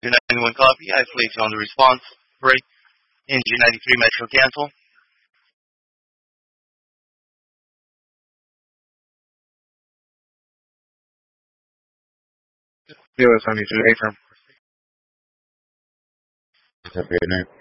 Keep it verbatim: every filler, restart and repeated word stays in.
ninety-one copy. I place you on the response break. N G ninety-three Metro cancel. U S ninety-two, A firm. Copy, good night.